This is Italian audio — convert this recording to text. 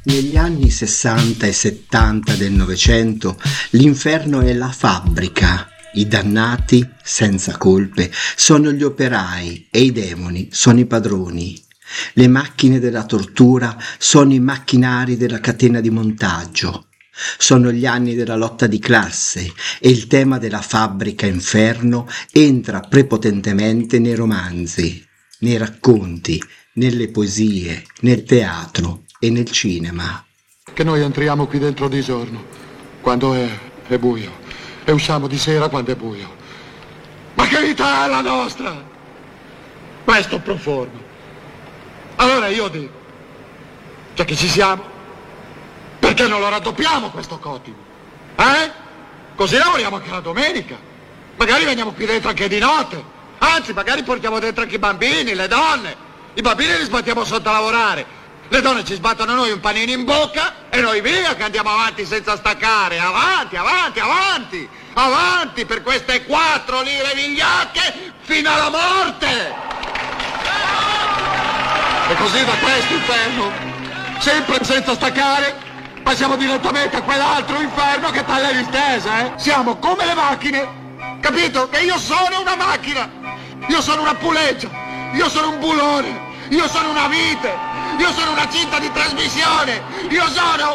Negli anni 60 e 70 del Novecento l'inferno è la fabbrica, i dannati, senza colpe, sono gli operai e i demoni sono i padroni. Le macchine della tortura sono i macchinari della catena di montaggio. Sono gli anni della lotta di classe e il tema della fabbrica inferno entra prepotentemente nei romanzi, nei racconti, nelle poesie, nel teatro e nel cinema. Che noi entriamo qui dentro di giorno, quando è buio, e usciamo di sera quando è buio. Ma che vita è la nostra? Questo profondo. Allora io dico, già che ci siamo, perché non lo raddoppiamo questo Cotimo? Così lavoriamo anche la domenica. Magari veniamo qui dentro anche di notte. Anzi, magari portiamo dentro anche i bambini, le donne. I bambini li sbattiamo sotto a lavorare. Le donne ci sbattono a noi un panino in bocca e noi via che andiamo avanti senza staccare. Avanti, avanti, avanti. Avanti per queste 4 lire vigliacche fino alla morte. E così da questo inferno, sempre senza staccare, passiamo direttamente a quell'altro inferno che taglia le distese, Siamo come le macchine, capito? Che io sono una macchina, io sono una puleggia, io sono un bulone, io sono una vite, io sono una cinta di trasmissione, io sono